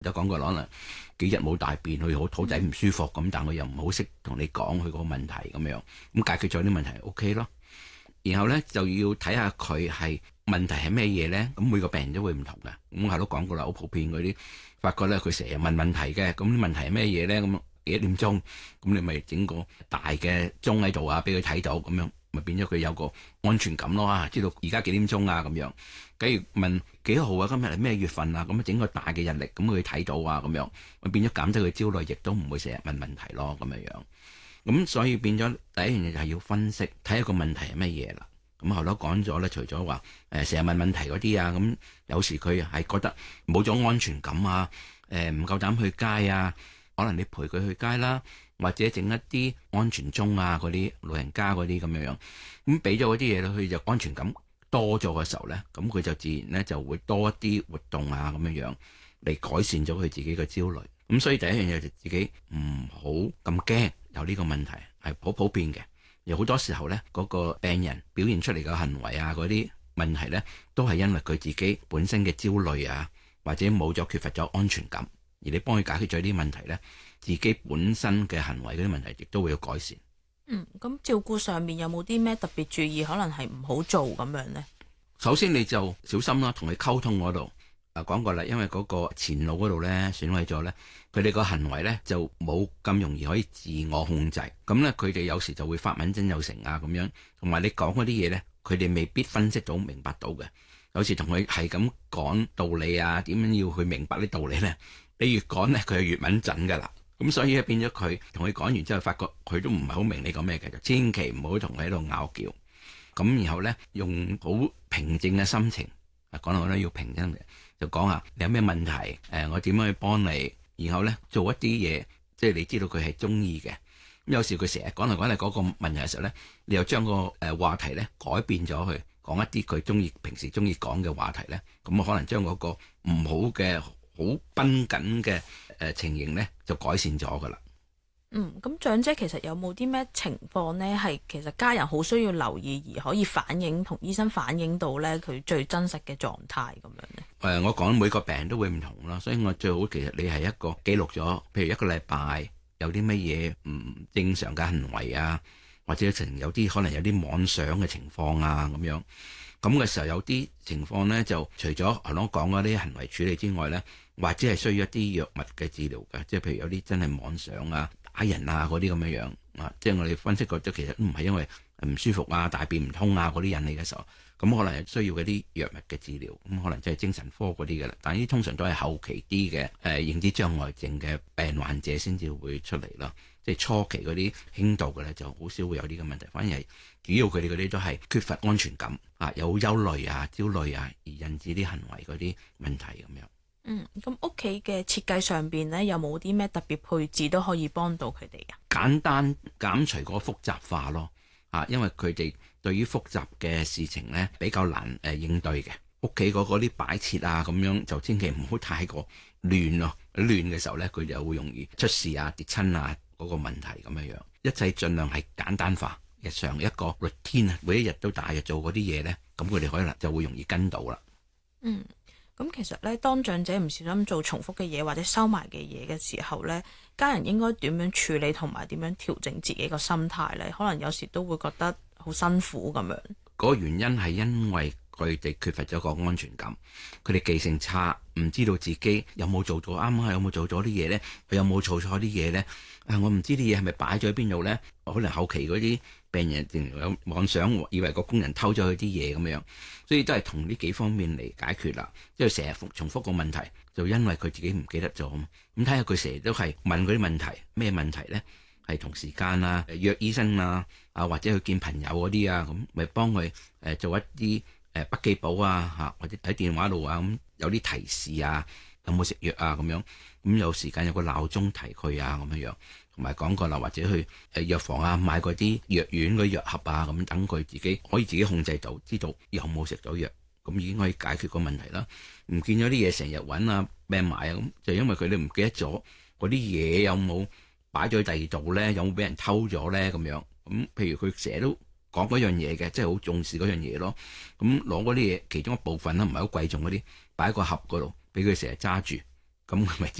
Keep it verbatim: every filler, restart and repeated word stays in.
有講過可能幾日冇大便，佢好肚仔唔舒服咁，但我又唔好識同你講佢個問題咁樣，咁解決咗啲問題 O K 咯。然後咧就要睇下佢係問題係咩嘢咧，咁每個病人都會唔同嘅。咁係都講過啦，好普遍嗰啲發覺咧，佢成日問問題嘅，咁啲問題係咩嘢咧？咁幾多點鐘？咁你咪整個大嘅鐘喺度啊，俾佢睇到，咁樣咪變咗佢有個安全感咯啊！知道而家幾點鐘啊咁樣。假如問幾號啊？今日係咩月份啊？咁整個大嘅日曆咁佢睇到啊，咁樣咪變咗減低佢焦慮，亦都唔會成日問問題咯，咁樣樣。咁所以變咗第一樣嘢就係要分析睇一個問題係乜嘢啦。咁後頭講咗咧，除咗話誒成日問問題嗰啲啊，咁有時佢係覺得冇咗安全感啊，誒唔夠膽去街啊，可能你陪佢去街啦，或者整一啲安全鐘啊，嗰啲老人家嗰啲咁樣樣，咁俾咗嗰啲嘢咧，佢就安全感多咗嘅時候咧，咁佢就自然咧就會多一啲活動啊，咁樣樣嚟改善咗佢自己嘅焦慮。咁所以第一樣嘢就自己唔好咁驚有呢個問題，係好普遍嘅。有好多時候咧，嗰個病人表現出嚟嘅行為啊，嗰啲問題咧，都係因為佢自己本身嘅焦慮啊，或者冇咗缺乏咗安全感，而你幫佢解決咗啲問題咧，自己本身嘅行為嗰啲問題亦都會有改善。 嗯，咁照顧上面有冇啲咩特別注意，可能係唔好做咁樣咧？ 首先你就小心啦，同佢溝通嗰度。啊，講過啦，因為嗰個前腦嗰度咧損毀咗咧，佢哋個行為咧就冇咁容易可以自我控制，咁咧佢哋有時就會發敏真有成啊咁樣，同埋你講嗰啲嘢咧，佢哋未必分析到明白到嘅，有時同佢係咁講道理啊，點樣要去明白啲道理咧，你越講咧佢係越敏陣噶啦，咁所以咧變咗佢同佢講完之後，發覺佢都唔係好明你講咩嘅，就千祈唔好同佢喺度拗撬，咁然後咧用好平靜嘅心情，啊講到咧要平靜嘅。就講下你有咩問題，誒、呃、我點樣去幫你，然後咧做一啲嘢，即係你知道佢係中意嘅。咁有時佢成日講嚟講嚟嗰個問題嘅時候咧，你又將個誒話題咧改變咗去講一啲佢中意平時中意講嘅話題咧，咁可能將嗰個唔好嘅好繃緊嘅誒情形咧就改善咗噶啦。 嗯，咁長者其實有冇啲咩情況呢？係其實家人好需要留意，而可以反映同醫生反映到咧佢最真實嘅狀態咁樣呢？ 誒、呃，我講每個病人都會唔同啦，所以我最好其實你係一個記錄咗，譬如一個禮拜有啲乜嘢唔正常嘅行為啊，或者成有啲可能有啲妄想嘅情況啊咁樣，咁嘅時候有啲情況咧就除咗頭先講嗰啲行為處理之外咧，或者係需要一啲藥物嘅治療嘅，即係譬如有啲真係妄想啊、打人啊嗰啲咁樣樣啊，即係我哋分析過，即其實都唔係因為唔舒服啊、大便唔通啊嗰啲引起嘅時候，咁可能係需要嗰啲藥物嘅治療，咁可能即係精神科嗰啲嘅啦。但係呢通常都係後期啲嘅誒認知障礙症嘅病患者先至會出嚟咯，即係初期嗰啲輕度嘅咧就好少會有呢個問題，反而係主要佢哋嗰啲都係缺乏安全感啊、有憂慮啊、焦慮啊而引致啲行為嗰啲問題咁樣。 嗯，咁屋企嘅設計上邊咧，有冇啲咩特別配置都可以幫到佢哋啊？ 簡單減除嗰個複雜化咯，啊，因為佢哋對於複雜嘅事情咧比較難誒、呃、應對嘅。屋企嗰啲擺設啊咁樣就千祈唔好太過亂咯，亂嘅時候咧佢就會容易出事啊、跌親啊嗰個問題咁樣樣。一切盡量係簡單化，日常一個 routine 啊，每一日都大約做嗰啲嘢咧，咁佢哋可能就會容易跟到啦。 嗯。咁其實咧，當長者唔小心做重複嘅嘢或者收埋嘅嘢嘅時候咧，家人應該點樣處理同埋點樣調整自己個心態咧？可能有時都會覺得好辛苦咁樣。 嗰個原因係因為佢哋缺乏咗個安全感，佢哋記性差，唔知道自己有冇做咗啱啊，有冇做咗啲嘢咧？佢有冇做錯啲嘢咧？啊，我唔知啲嘢係咪擺咗喺邊度咧？可能後期嗰啲病人仲有妄想，以為個工人偷咗佢啲嘢咁樣，所以都係同呢幾方面嚟解決啦。即係成日重複個問題，就因為佢自己唔記得咗。咁睇下佢成日都係問嗰啲問題，咩問題咧？係同時間啊、約醫生啊、啊或者去見朋友嗰啲啊，咁咪幫佢誒做一啲誒筆記簿啊嚇，或者喺電話度啊咁有啲提示啊，有冇食藥啊咁樣，咁有時間有個鬧鐘提佢啊咁樣樣。同埋講過啦，或者去誒藥房啊買嗰啲藥丸嗰啲藥盒啊，咁等佢自己可以自己控制到，知道有冇食到藥，咁已經可以解決個問題啦。唔見咗啲嘢成日揾啊病埋啊，咁就因為佢哋唔記得咗嗰啲嘢有冇擺咗喺第二度咧，有冇俾人偷咗咧咁樣。咁譬如佢成日都講嗰樣嘢嘅，即係好重視嗰樣嘢咯。咁攞嗰啲嘢其中一部分啦，唔係好貴重嗰啲，擺喺個盒嗰度俾佢成日揸住。 咁咪